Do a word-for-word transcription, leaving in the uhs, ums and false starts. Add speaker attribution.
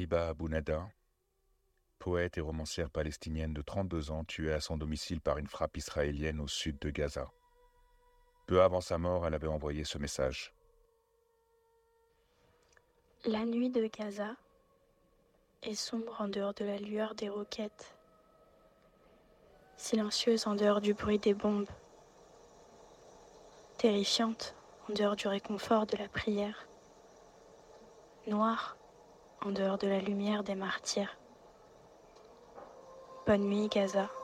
Speaker 1: Hiba Abu Nada, poète et romancière palestinienne de trente-deux ans, tuée à son domicile par une frappe israélienne au sud de Gaza. Peu avant sa mort, elle avait envoyé ce message.
Speaker 2: La nuit de Gaza est sombre en dehors de la lueur des roquettes, silencieuse en dehors du bruit des bombes, terrifiante en dehors du réconfort de la prière, noire en dehors de la lumière des martyrs. Bonne nuit, Gaza.